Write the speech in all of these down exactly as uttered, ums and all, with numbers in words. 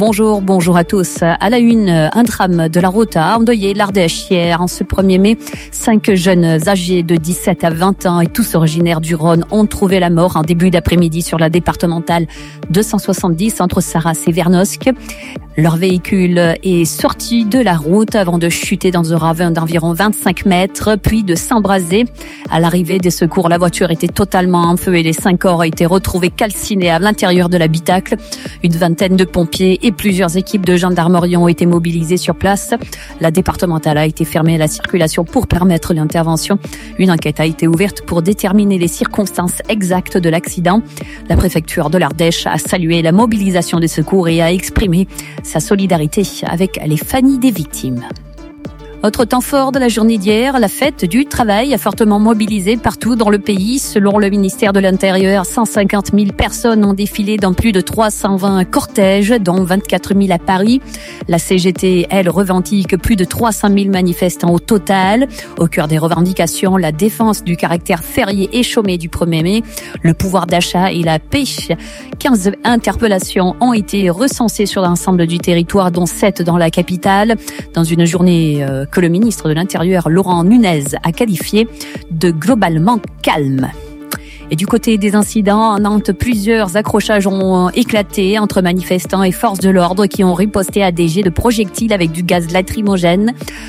Bonjour, bonjour à tous. À la une, un drame de la route a endeuillé l'Ardèche hier. En ce premier mai, cinq jeunes âgés de dix-sept à vingt ans et tous originaires du Rhône ont trouvé la mort en début d'après-midi sur la départementale deux cent soixante-dix entre Sarras et Vernosque. Leur véhicule est sorti de la route avant de chuter dans un ravin d'environ vingt-cinq mètres, puis de s'embraser. À l'arrivée des secours, la voiture était totalement en feu et les cinq corps ont été retrouvés calcinés à l'intérieur de l'habitacle. Une vingtaine de pompiers et plusieurs équipes de gendarmerie ont été mobilisées sur place. La départementale a été fermée à la circulation pour permettre l'intervention. Une enquête a été ouverte pour déterminer les circonstances exactes de l'accident. La préfecture de l'Ardèche a salué la mobilisation des secours et a exprimé sa solidarité avec les familles des victimes. Autre temps fort de la journée d'hier, la fête du travail a fortement mobilisé partout dans le pays. Selon le ministère de l'Intérieur, cent cinquante mille personnes ont défilé dans plus de trois cent vingt cortèges, dont vingt-quatre mille à Paris. La C G T, elle, revendique plus de trois cent mille manifestants au total. Au cœur des revendications, la défense du caractère férié et chômé du premier mai, le pouvoir d'achat et la pêche. quinze interpellations ont été recensées sur l'ensemble du territoire, dont sept dans la capitale, dans une journée euh, que le ministre de l'Intérieur, Laurent Nunez, a qualifié de globalement calme. Et du côté des incidents, à Nantes, plusieurs accrochages ont éclaté entre manifestants et forces de l'ordre qui ont riposté à des jets de projectiles avec du gaz lacrymogène.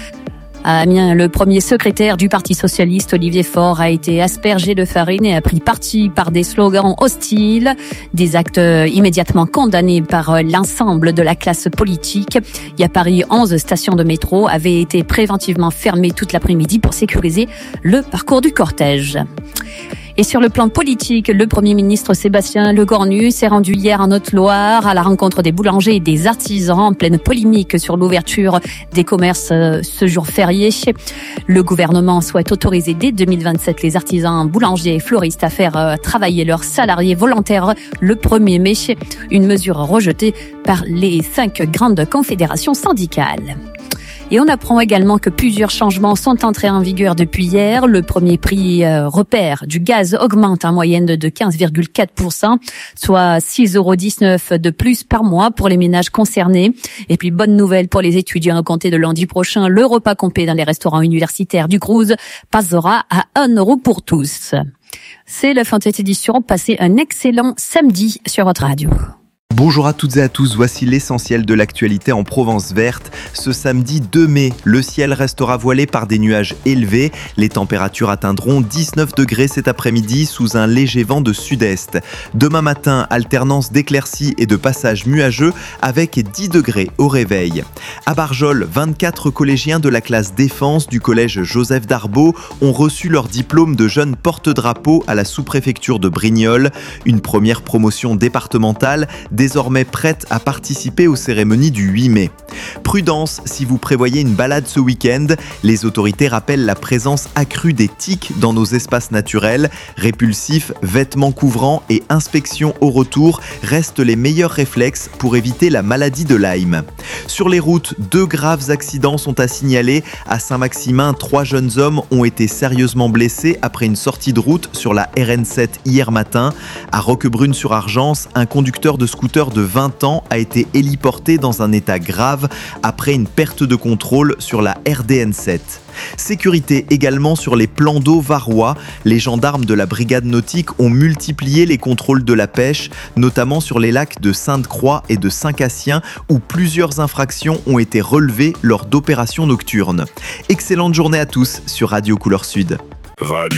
À Amiens, le premier secrétaire du Parti socialiste, Olivier Faure, a été aspergé de farine et a pris parti par des slogans hostiles, des actes immédiatement condamnés par l'ensemble de la classe politique. Et à Paris, onze stations de métro avaient été préventivement fermées toute l'après-midi pour sécuriser le parcours du cortège. Et sur le plan politique, le Premier ministre Sébastien Lecornu s'est rendu hier en Haute-Loire à la rencontre des boulangers et des artisans en pleine polémique sur l'ouverture des commerces ce jour férié. Le gouvernement souhaite autoriser dès deux mille vingt-sept les artisans, boulangers et fleuristes à faire travailler leurs salariés volontaires le premier mai, une mesure rejetée par les cinq grandes confédérations syndicales. Et on apprend également que plusieurs changements sont entrés en vigueur depuis hier. Le premier prix euh, repère du gaz augmente en moyenne de quinze virgule quatre pour cent, soit six euros dix-neuf de plus par mois pour les ménages concernés. Et puis, bonne nouvelle pour les étudiants, à compter de lundi prochain, le repas complet dans les restaurants universitaires du Crous passera à un euro pour tous. C'est la fin de cette édition. Passez un excellent samedi sur votre radio. Bonjour à toutes et à tous, voici l'essentiel de l'actualité en Provence verte. Ce samedi deux mai, le ciel restera voilé par des nuages élevés. Les températures atteindront dix-neuf degrés cet après-midi sous un léger vent de sud-est. Demain matin, alternance d'éclaircies et de passages nuageux avec dix degrés au réveil. À Barjol, vingt-quatre collégiens de la classe défense du collège Joseph Darbeau ont reçu leur diplôme de jeunes porte-drapeau à la sous-préfecture de Brignoles. Une première promotion départementale désormais prête à participer aux cérémonies du huit mai. Prudence si vous prévoyez une balade ce week-end. Les autorités rappellent la présence accrue des tiques dans nos espaces naturels. Répulsifs, vêtements couvrants et inspection au retour restent les meilleurs réflexes pour éviter la maladie de Lyme. Sur les routes, deux graves accidents sont à signaler. À Saint-Maximin, trois jeunes hommes ont été sérieusement blessés après une sortie de route sur la R N sept hier matin. À Roquebrune-sur-Argence, un conducteur de scooter de vingt ans a été héliporté dans un état grave après une perte de contrôle sur la R D N sept. Sécurité également sur les plans d'eau varois. Les gendarmes de la brigade nautique ont multiplié les contrôles de la pêche, notamment sur les lacs de Sainte-Croix et de Saint-Cassien, où plusieurs infractions ont été relevées lors d'opérations nocturnes. Excellente journée à tous sur Radio Couleur Sud. Radio.